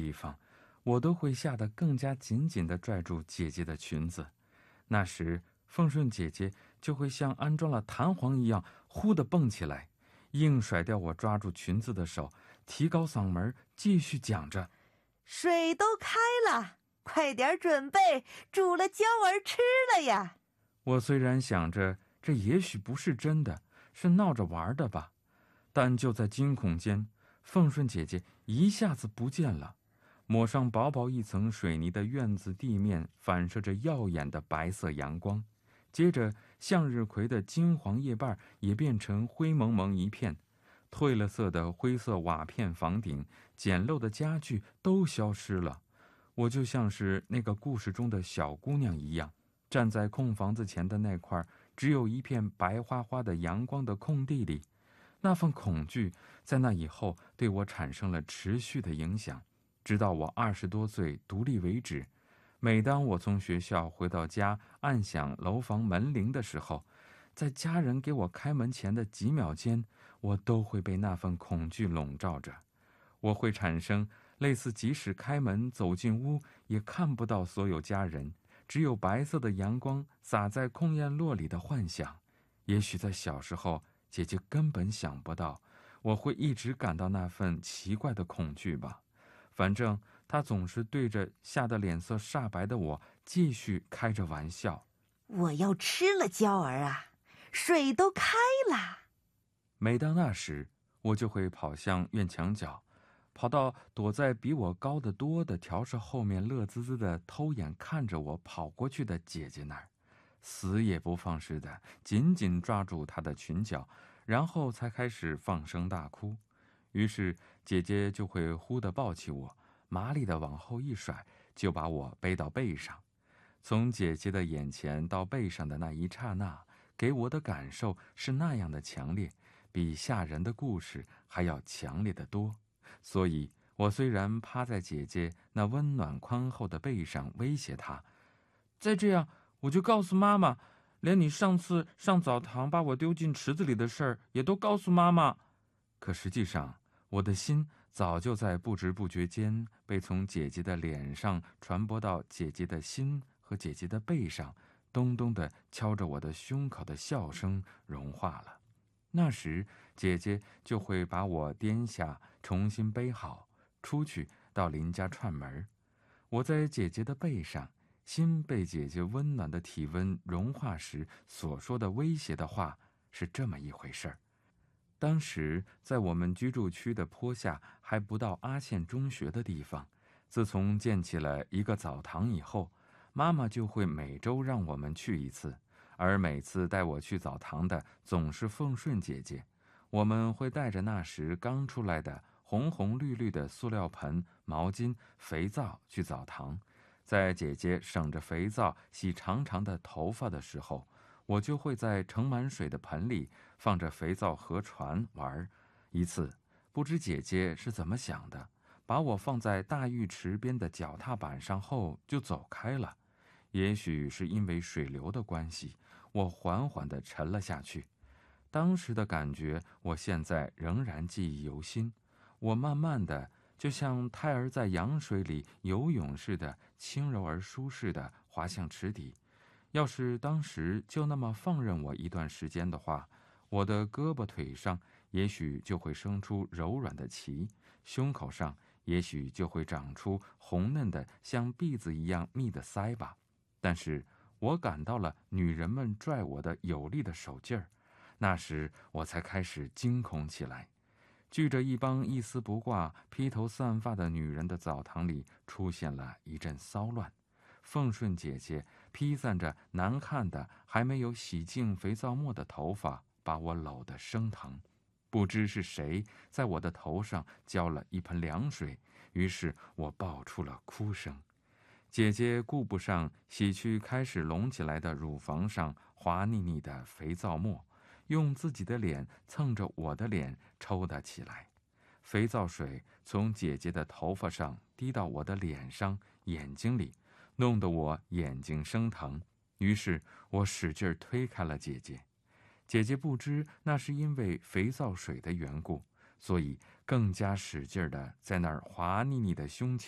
地方，我都会吓得更加紧紧地拽住姐姐的裙子。那时凤顺姐姐就会像安装了弹簧一样忽地蹦起来，硬甩掉我抓住裙子的手，提高嗓门继续讲着： 水都开了，快点准备，煮了椒儿吃了呀。 我虽然想着这也许不是真的，是闹着玩的吧，但就在惊恐间，凤顺姐姐一下子不见了。抹上薄薄一层水泥的院子地面反射着耀眼的白色阳光，接着向日葵的金黄叶瓣也变成灰蒙蒙一片，褪了色的灰色瓦片房顶，简陋的家具都消失了。我就像是那个故事中的小姑娘一样，站在空房子前的那块只有一片白花花的阳光的空地里。那份恐惧在那以后对我产生了持续的影响，直到我20多岁独立为止。每当我从学校回到家，按响楼房门铃的时候，在家人给我开门前的几秒间，我都会被那份恐惧笼罩着。我会产生类似即使开门走进屋也看不到所有家人，只有白色的阳光洒在空院落里的幻想。也许在小时候，姐姐根本想不到我会一直感到那份奇怪的恐惧吧。反正她总是对着吓得脸色煞白的我继续开着玩笑： 我要吃了椒儿啊，水都开了。 每当那时，我就会跑向院墙角，跑到躲在比我高得多的条室后面，乐滋滋地偷眼看着我跑过去的姐姐那儿，死也不放似的紧紧抓住她的裙角，然后才开始放声大哭。于是姐姐就会忽地抱起我，麻利地往后一甩，就把我背到背上。从姐姐的眼前到背上的那一刹那，给我的感受是那样的强烈，比吓人的故事还要强烈得多。所以我虽然趴在姐姐那温暖宽厚的背上威胁她，再这样我就告诉妈妈，连你上次上澡堂把我丢进池子里的事儿也都告诉妈妈。可实际上我的心早就在不知不觉间被从姐姐的脸上传播到姐姐的心和姐姐的背上，咚咚地敲着我的胸口的笑声融化了。那时姐姐就会把我颠下，重新背好，出去到邻家串门。我在姐姐的背上，心被姐姐温暖的体温融化时所说的威胁的话是这么一回事儿。当时在我们居住区的坡下还不到阿县中学的地方，自从建起了一个澡堂以后，妈妈就会每周让我们去一次，而每次带我去澡堂的总是凤顺姐姐。我们会带着那时刚出来的红红绿绿的塑料盆、毛巾、肥皂去澡堂。在姐姐省着肥皂洗长长的头发的时候，我就会在盛满水的盆里放着肥皂和船玩。一次不知姐姐是怎么想的，把我放在大浴池边的脚踏板上后就走开了。也许是因为水流的关系，我缓缓地沉了下去。当时的感觉我现在仍然记忆犹新，我慢慢的就像胎儿在羊水里游泳似的，轻柔而舒适地滑向池底。要是当时就那么放任我一段时间的话，我的胳膊腿上也许就会生出柔软的鳍，胸口上也许就会长出红嫩的像篦子一样密的腮吧。但是我感到了女人们拽我的有力的手劲儿，那时我才开始惊恐起来。聚着一帮一丝不挂、披头散发的女人的澡堂里出现了一阵骚乱。凤顺姐姐披散着难看的还没有洗净肥皂沫的头发，把我搂得生疼。不知是谁在我的头上浇了一盆凉水，于是我爆出了哭声。姐姐顾不上洗去开始隆起来的乳房上滑腻腻的肥皂沫，用自己的脸蹭着我的脸抽打起来。肥皂水从姐姐的头发上滴到我的脸上、眼睛里，弄得我眼睛生疼。于是我使劲推开了姐姐。姐姐不知那是因为肥皂水的缘故，所以更加使劲地在那儿滑腻腻的胸前